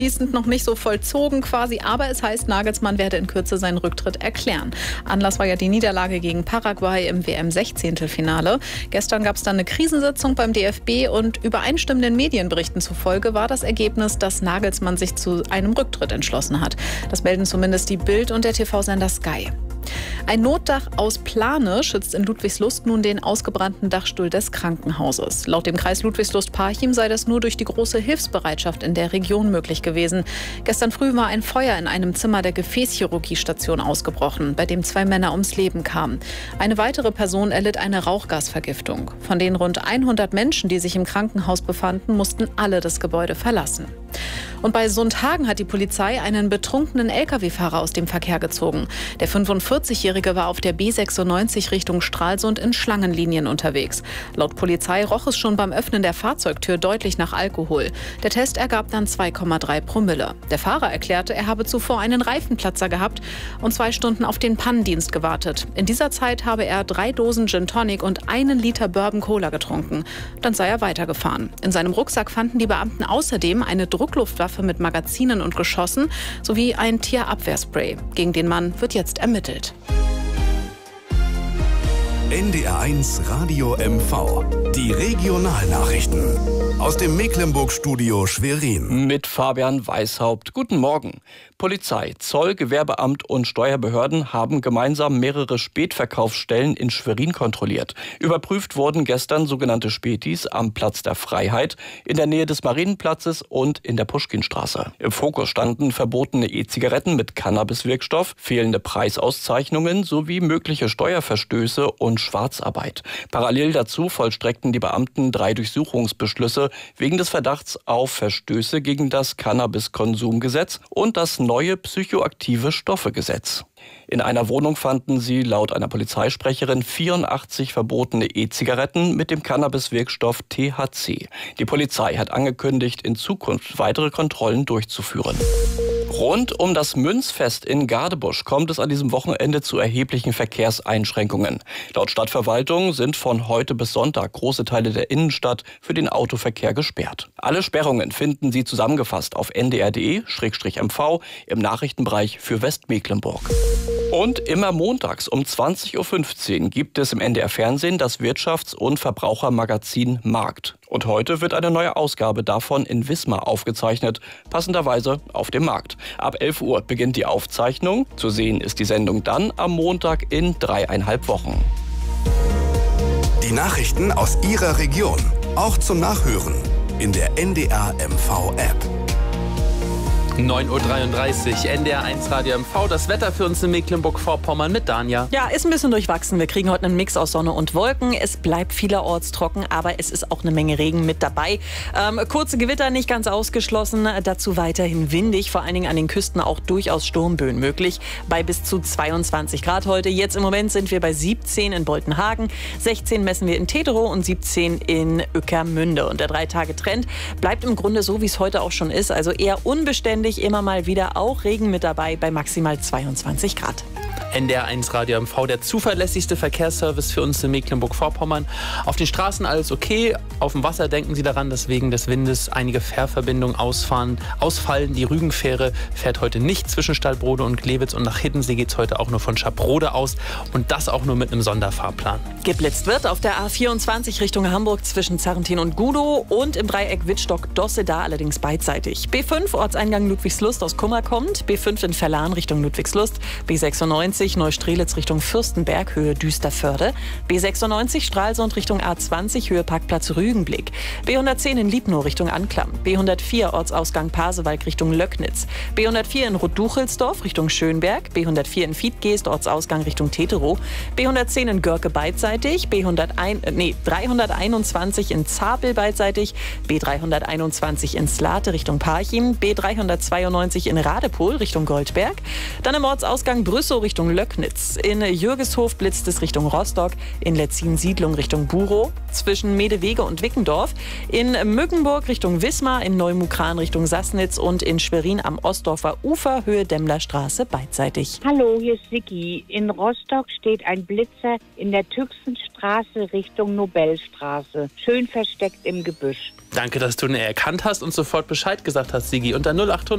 Abschließend noch nicht so vollzogen quasi, aber es heißt, Nagelsmann werde in Kürze seinen Rücktritt erklären. Anlass war ja die Niederlage gegen Paraguay im WM-16-Finale. Gestern gab es dann eine Krisensitzung beim DFB und übereinstimmenden Medienberichten zufolge war das Ergebnis, dass Nagelsmann sich zu einem Rücktritt entschlossen hat. Das melden zumindest die Bild und der TV-Sender Sky. Ein Notdach aus Plane schützt in Ludwigslust nun den ausgebrannten Dachstuhl des Krankenhauses. Laut dem Kreis Ludwigslust-Parchim sei das nur durch die große Hilfsbereitschaft in der Region möglich gewesen. Gestern früh war ein Feuer in einem Zimmer der Gefäßchirurgiestation ausgebrochen, bei dem 2 Männer ums Leben kamen. Eine weitere Person erlitt eine Rauchgasvergiftung. Von den rund 100 Menschen, die sich im Krankenhaus befanden, mussten alle das Gebäude verlassen. Und bei Sundhagen hat die Polizei einen betrunkenen Lkw-Fahrer aus dem Verkehr gezogen. Der 45-Jährige war auf der B96 Richtung Stralsund in Schlangenlinien unterwegs. Laut Polizei roch es schon beim Öffnen der Fahrzeugtür deutlich nach Alkohol. Der Test ergab dann 2,3 Promille. Der Fahrer erklärte, er habe zuvor einen Reifenplatzer gehabt und 2 Stunden auf den Pannendienst gewartet. In dieser Zeit habe er 3 Dosen Gin Tonic und 1 Liter Bourbon Cola getrunken. Dann sei er weitergefahren. In seinem Rucksack fanden die Beamten außerdem eine Druckluftwaffe mit Magazinen und Geschossen sowie ein Tierabwehrspray. Gegen den Mann wird jetzt ermittelt. NDR1 Radio MV. Die Regionalnachrichten. Aus dem Mecklenburg-Studio Schwerin. Mit Fabian Weishaupt. Guten Morgen. Polizei, Zoll, Gewerbeamt und Steuerbehörden haben gemeinsam mehrere Spätverkaufsstellen in Schwerin kontrolliert. Überprüft wurden gestern sogenannte Spätis am Platz der Freiheit, in der Nähe des Marienplatzes und in der Puschkinstraße. Im Fokus standen verbotene E-Zigaretten mit Cannabiswirkstoff, fehlende Preisauszeichnungen sowie mögliche Steuerverstöße und Schwarzarbeit. Parallel dazu vollstreckten die Beamten 3 Durchsuchungsbeschlüsse wegen des Verdachts auf Verstöße gegen das Cannabiskonsumgesetz und das neue psychoaktive Stoffe-Gesetz. In einer Wohnung fanden sie laut einer Polizeisprecherin 84 verbotene E-Zigaretten mit dem Cannabiswirkstoff THC. Die Polizei hat angekündigt, in Zukunft weitere Kontrollen durchzuführen. Rund um das Münzfest in Gadebusch kommt es an diesem Wochenende zu erheblichen Verkehrseinschränkungen. Laut Stadtverwaltung sind von heute bis Sonntag große Teile der Innenstadt für den Autoverkehr gesperrt. Alle Sperrungen finden Sie zusammengefasst auf ndr.de/mv im Nachrichtenbereich für Westmecklenburg. Und immer montags um 20:15 Uhr gibt es im NDR-Fernsehen das Wirtschafts- und Verbrauchermagazin Markt. Und heute wird eine neue Ausgabe davon in Wismar aufgezeichnet, passenderweise auf dem Markt. Ab 11 Uhr beginnt die Aufzeichnung. Zu sehen ist die Sendung dann am Montag in 3,5 Wochen. Die Nachrichten aus Ihrer Region, auch zum Nachhören in der NDR-MV-App. 9:33 Uhr, NDR1 Radio MV. Das Wetter für uns in Mecklenburg-Vorpommern mit Danja. Ja, ist ein bisschen durchwachsen. Wir kriegen heute einen Mix aus Sonne und Wolken. Es bleibt vielerorts trocken, aber es ist auch eine Menge Regen mit dabei. Kurze Gewitter nicht ganz ausgeschlossen. Dazu weiterhin windig, vor allen Dingen an den Küsten auch durchaus Sturmböen möglich. Bei bis zu 22 Grad heute. Jetzt im Moment sind wir bei 17 in Boltenhagen, 16 messen wir in Teterow und 17 in Ueckermünde. Und der 3-Tage-Trend bleibt im Grunde so, wie es heute auch schon ist. Also eher unbeständig. Immer mal wieder auch Regen mit dabei bei maximal 22 Grad. NDR1 Radio MV, der zuverlässigste Verkehrsservice für uns in Mecklenburg-Vorpommern. Auf den Straßen alles okay. Auf dem Wasser denken Sie daran, dass wegen des Windes einige Fährverbindungen ausfallen. Die Rügenfähre fährt heute nicht zwischen Stallbrode und Glewitz und nach Hiddensee geht es heute auch nur von Schaprode aus und das auch nur mit einem Sonderfahrplan. Geblitzt wird auf der A24 Richtung Hamburg zwischen Zarrentin und Gudow und im Dreieck Wittstock-Dosse, da allerdings beidseitig. B5 Ortseingang Ludwigslust aus Kummer kommt, B5 in Verlan Richtung Ludwigslust, B96 Neustrelitz Richtung Fürstenberg, Höhe Düsterförde, B96 Stralsund Richtung A20, Höhe Parkplatz Rügenblick, B110 in Liebnow Richtung Anklam, B104 Ortsausgang Pasewalk Richtung Löcknitz, B104 in Rottduchelsdorf Richtung Schönberg, B104 in Vietgeest Ortsausgang Richtung Teterow, B110 in Görke beidseitig, 321 in Zapel beidseitig, B321 in Slate Richtung Parchim, B392 in Radepohl Richtung Goldberg, dann im Ortsausgang Brüssow Richtung Löcknitz, in Jürgeshof blitzt es Richtung Rostock, in Letzin-Siedlung Richtung Burow, zwischen Medewege und Wickendorf, in Mückenburg Richtung Wismar, in Neumukran Richtung Sassnitz und in Schwerin am Ostdorfer Ufer, Höhe Demmlerstraße beidseitig. Hallo, hier ist Vicky. In Rostock steht ein Blitzer in der Tüxenstraße Richtung Nobelstraße, schön versteckt im Gebüsch. Danke, dass du ihn erkannt hast und sofort Bescheid gesagt hast, Sigi. Unter 0800